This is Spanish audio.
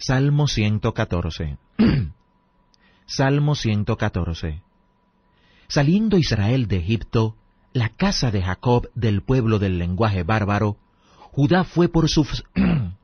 Salmo 114. Salmo 114. Saliendo Israel de Egipto, la casa de Jacob del pueblo del lenguaje bárbaro, Judá fue por su